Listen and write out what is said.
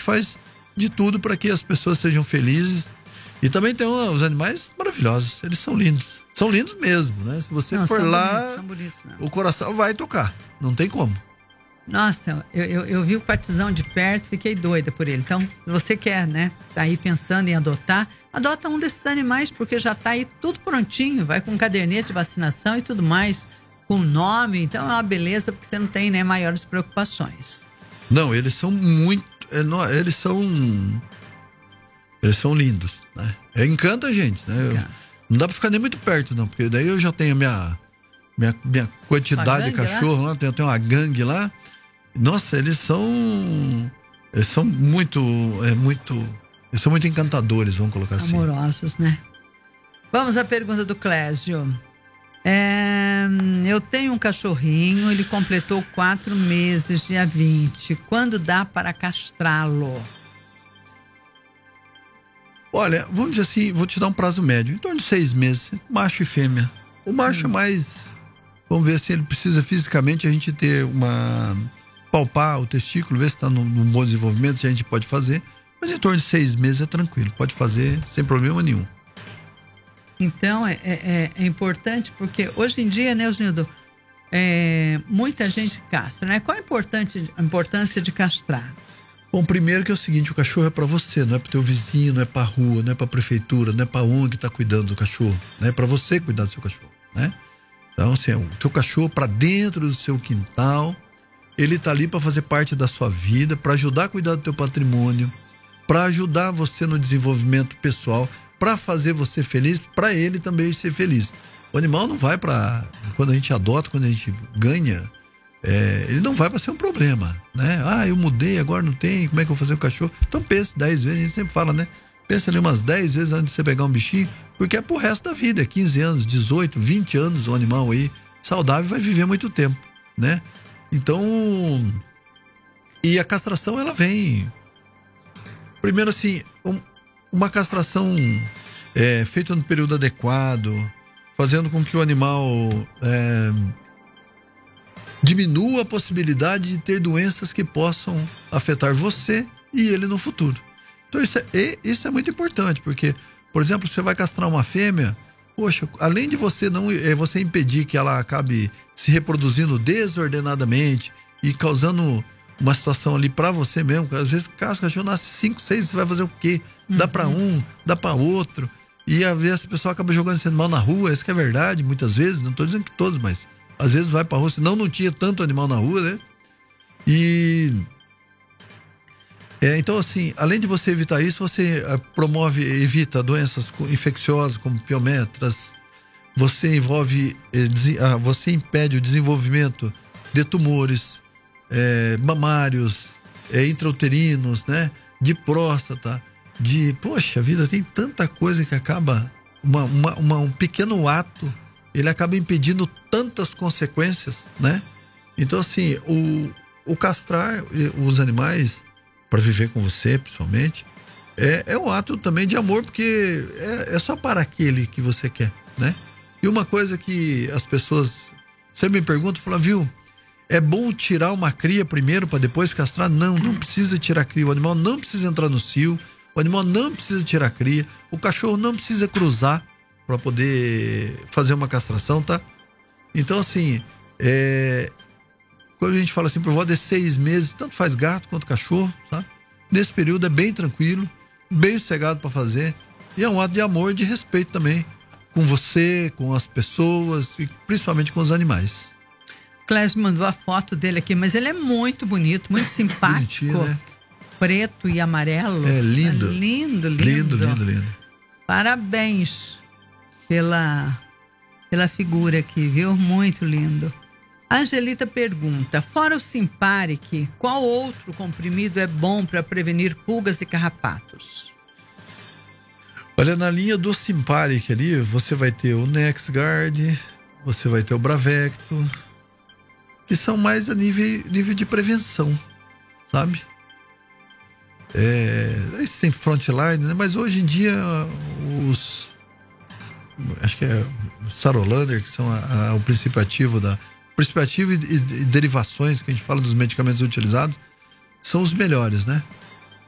faz de tudo para que as pessoas sejam felizes. E também tem os animais maravilhosos, eles são lindos. São lindos mesmo, né? Se você for lá, são bonitos mesmo. O coração vai tocar, não tem como. Nossa, eu vi o Partizão de perto, fiquei doida por ele. Então, se você quer, né, tá aí pensando em adotar, adota um desses animais, porque já tá aí tudo prontinho, vai com um cadernete de vacinação e tudo mais, com nome, então é uma beleza, porque você não tem, né, maiores preocupações. Não, eles são muito, eles são lindos, né? Encanta a gente, né? Não dá pra ficar nem muito perto, não, porque daí eu já tenho a minha quantidade de cachorro lá, tem uma gangue lá. Nossa, eles são muito encantadores, vamos colocar assim. Amorosos, né? Vamos à pergunta do Clésio. Eu tenho um cachorrinho, ele completou 4 meses, dia 20. Quando dá para castrá-lo? Olha, vamos dizer assim, vou te dar um prazo médio, em torno de 6 meses, macho e fêmea. O macho é mais, vamos ver se ele precisa fisicamente, a gente ter palpar o testículo, ver se está num bom desenvolvimento, se a gente pode fazer. Mas em torno de 6 meses é tranquilo, pode fazer sem problema nenhum. Então é importante, porque hoje em dia, né, Osnildo, muita gente castra, né? Qual a importância de castrar? Bom, primeiro que é o seguinte, o cachorro é para você, não é para o teu vizinho, não é para a rua, não é para a prefeitura, não é para a ONG que está cuidando do cachorro, né? É para você cuidar do seu cachorro, né? Então, assim, o teu cachorro para dentro do seu quintal, ele tá ali para fazer parte da sua vida, para ajudar a cuidar do teu patrimônio, para ajudar você no desenvolvimento pessoal, para fazer você feliz, para ele também ser feliz. O animal não vai quando a gente adota, quando a gente ganha, ele não vai para ser um problema, né? Eu mudei, agora não tem, como é que eu vou fazer o cachorro? Então pense 10 vezes, a gente sempre fala, né? Pensa ali umas 10 vezes antes de você pegar um bichinho, porque é pro resto da vida, 15 anos, 18, 20 anos, o animal aí saudável vai viver muito tempo, né? Então, e a castração ela vem, primeiro assim, uma castração feita no período adequado, fazendo com que o animal diminua a possibilidade de ter doenças que possam afetar você e ele no futuro. Então isso é muito importante, porque, por exemplo, você vai castrar uma fêmea, poxa, além de você você impedir que ela acabe se reproduzindo desordenadamente e causando uma situação ali pra você mesmo, às vezes o cachorro nasce 5, 6, você vai fazer o quê? Dá pra um, dá pra outro, e às vezes a pessoa acaba jogando esse animal na rua, isso que é verdade, muitas vezes, não tô dizendo que todos, mas às vezes vai pra rua, senão não tinha tanto animal na rua, né? Então assim, além de você evitar isso, você evita doenças infecciosas como piometras, você impede o desenvolvimento de tumores mamários, intrauterinos, né? De próstata, poxa vida, tem tanta coisa que acaba, um pequeno ato, ele acaba impedindo tantas consequências, né? Então assim, o castrar os animais para viver com você, principalmente, é um ato também de amor, porque é só para aquele que você quer, né? E uma coisa que as pessoas sempre me perguntam, falam, viu, é bom tirar uma cria primeiro para depois castrar? Não precisa tirar a cria, o animal não precisa entrar no cio, o animal não precisa tirar a cria, o cachorro não precisa cruzar para poder fazer uma castração, tá? Então assim, quando a gente fala assim, por volta de 6 meses, tanto faz gato quanto cachorro, sabe? Nesse período é bem tranquilo, bem sossegado para fazer, e é um ato de amor e de respeito também com você, com as pessoas e principalmente com os animais. Clésio mandou a foto dele aqui, mas ele é muito bonito, muito simpático, né? Preto e amarelo. Lindo. Lindo. Lindo. Parabéns pela figura aqui, viu? Muito lindo. A Angelita pergunta, fora o Simparic, qual outro comprimido é bom para prevenir pulgas e carrapatos? Olha, na linha do Simparic ali, você vai ter o NexGard, você vai ter o Bravecto, que são mais a nível de prevenção, sabe? Aí você tem Frontline, né? Mas hoje em dia acho que é o Sarolander, que são o princípio ativo e derivações que a gente fala dos medicamentos utilizados, são os melhores, né?